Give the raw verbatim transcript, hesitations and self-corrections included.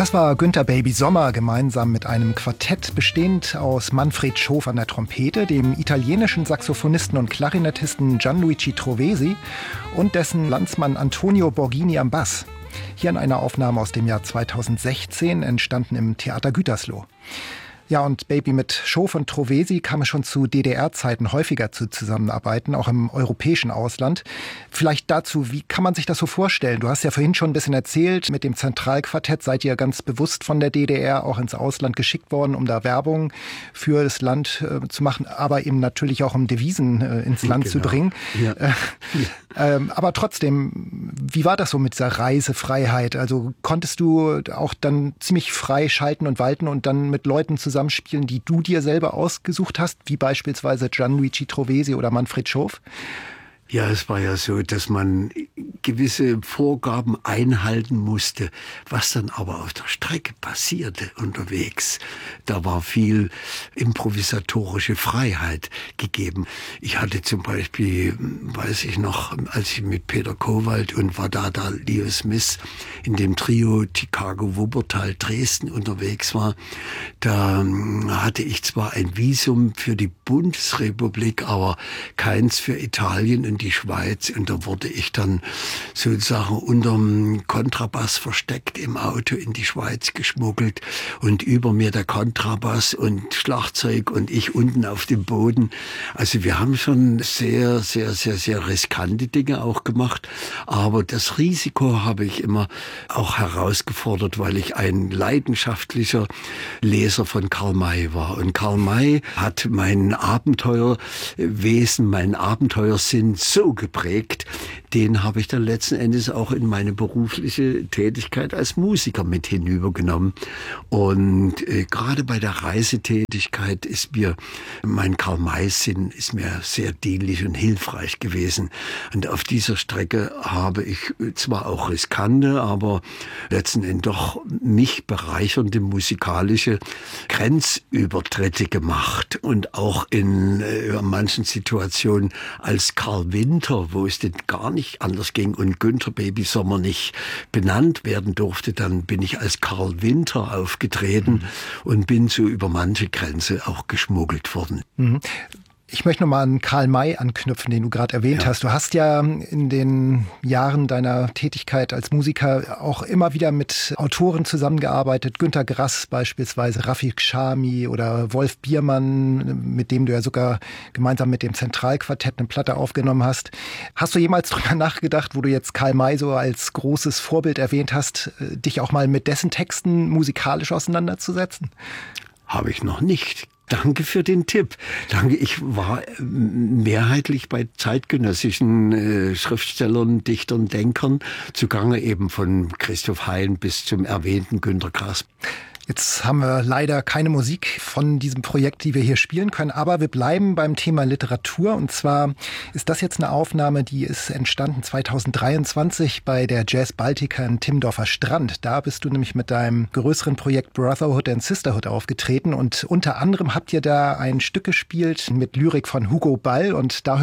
Das war Günter Baby Sommer gemeinsam mit einem Quartett bestehend aus Manfred Schof an der Trompete, dem italienischen Saxophonisten und Klarinettisten Gianluigi Trovesi und dessen Landsmann Antonio Borghini am Bass. Hier in einer Aufnahme aus dem Jahr zweitausendsechzehn, entstanden im Theater Gütersloh. Ja, und Baby, mit Schof und Trovesi kam es schon zu D D R-Zeiten häufiger zu Zusammenarbeiten, auch im europäischen Ausland. Vielleicht dazu, wie kann man sich das so vorstellen? Du hast ja vorhin schon ein bisschen erzählt, mit dem Zentralquartett seid ihr ganz bewusst von der D D R auch ins Ausland geschickt worden, um da Werbung für das Land äh, zu machen, aber eben natürlich auch um Devisen äh, ins Land genau. zu bringen. Ja. Äh, ja. Ähm, aber trotzdem, wie war das so mit dieser Reisefreiheit? Also konntest du auch dann ziemlich frei schalten und walten und dann mit Leuten zusammen spielen, die du dir selber ausgesucht hast, wie beispielsweise Gianluigi Trovesi oder Manfred Schof? Ja, es war ja so, dass man gewisse Vorgaben einhalten musste, was dann aber auf der Strecke passierte unterwegs. Da war viel improvisatorische Freiheit gegeben. Ich hatte zum Beispiel, weiß ich noch, als ich mit Peter Kowald und Wadada Leo Smith in dem Trio Chicago, Wuppertal, Dresden unterwegs war, da hatte ich zwar ein Visum für die Bundesrepublik, aber keins für Italien und die Schweiz, und da wurde ich dann sozusagen unterm Kontrabass versteckt im Auto in die Schweiz geschmuggelt und über mir der Kontrabass und Schlagzeug und ich unten auf dem Boden. Also wir haben schon sehr, sehr, sehr, sehr riskante Dinge auch gemacht, aber das Risiko habe ich immer auch herausgefordert, weil ich ein leidenschaftlicher Leser von Karl May war, und Karl May hat mein Abenteuerwesen, meinen Abenteuersinn so geprägt, den habe ich dann letzten Endes auch in meine berufliche Tätigkeit als Musiker mit hinübergenommen. Und äh, gerade bei der Reisetätigkeit ist mir mein Karl-May-Sinn ist mir sehr dienlich und hilfreich gewesen. Und auf dieser Strecke habe ich zwar auch riskante, aber letzten Endes doch mich bereichernde musikalische Grenzübertritte gemacht und auch in äh, manchen Situationen als Karl Winter, wo es denn gar nicht anders ging und Günter Baby Sommer nicht benannt werden durfte, dann bin ich als Karl Winter aufgetreten mhm. und bin so über manche Grenze auch geschmuggelt worden. Mhm. Ich möchte nochmal an Karl May anknüpfen, den du gerade erwähnt ja. hast. Du hast ja in den Jahren deiner Tätigkeit als Musiker auch immer wieder mit Autoren zusammengearbeitet. Günter Grass beispielsweise, Rafik Chami oder Wolf Biermann, mit dem du ja sogar gemeinsam mit dem Zentralquartett eine Platte aufgenommen hast. Hast du jemals drüber nachgedacht, wo du jetzt Karl May so als großes Vorbild erwähnt hast, dich auch mal mit dessen Texten musikalisch auseinanderzusetzen? Habe ich noch nicht. Danke für den Tipp. Danke. Ich war mehrheitlich bei zeitgenössischen äh, Schriftstellern, Dichtern, Denkern zugange, eben von Christoph Hein bis zum erwähnten Günter Grass. Jetzt haben wir leider keine Musik von diesem Projekt, die wir hier spielen können, aber wir bleiben beim Thema Literatur. Und zwar ist das jetzt eine Aufnahme, die ist entstanden zweitausenddreiundzwanzig bei der Jazz Baltica in Timmendorfer Strand. Da bist du nämlich mit deinem größeren Projekt Brotherhood and Sisterhood aufgetreten und unter anderem habt ihr da ein Stück gespielt mit Lyrik von Hugo Ball, und da